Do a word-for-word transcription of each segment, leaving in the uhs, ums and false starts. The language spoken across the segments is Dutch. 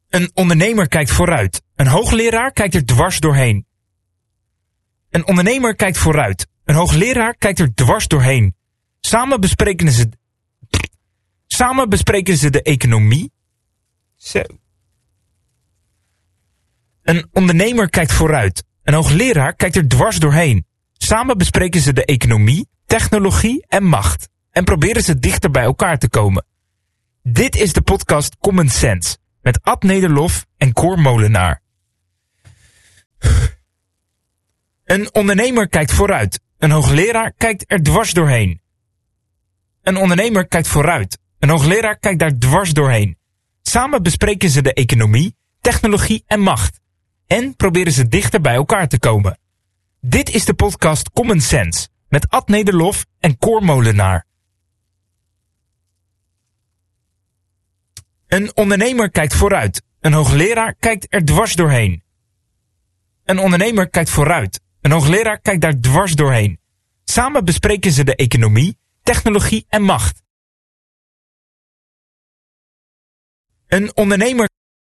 Een ondernemer kijkt vooruit. Een hoogleraar kijkt er dwars doorheen. Een ondernemer kijkt vooruit. Een hoogleraar kijkt er dwars doorheen. Samen bespreken ze... Samen bespreken ze de economie. Zo. Een ondernemer kijkt vooruit. Een hoogleraar kijkt er dwars doorheen. Samen bespreken ze de economie, technologie en macht. En proberen ze dichter bij elkaar te komen. Dit is de podcast Common Sense. Met Ad Nederlof en Cor Molenaar. Een ondernemer kijkt vooruit. Een hoogleraar kijkt er dwars doorheen. Een ondernemer kijkt vooruit. Een hoogleraar kijkt daar dwars doorheen. Samen bespreken ze de economie, technologie en macht. En proberen ze dichter bij elkaar te komen. Dit is de podcast Common Sense. Met Ad Nederlof en Cor Molenaar. Een ondernemer kijkt vooruit. Een hoogleraar kijkt er dwars doorheen. Een ondernemer kijkt vooruit. Een hoogleraar kijkt daar dwars doorheen. Samen bespreken ze de economie, technologie en macht. Een ondernemer...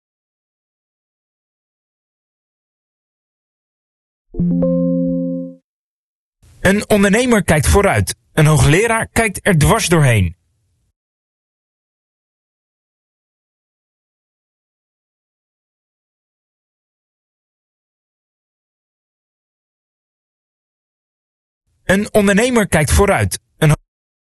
Een ondernemer kijkt vooruit. Een hoogleraar kijkt er dwars doorheen. Een ondernemer kijkt vooruit.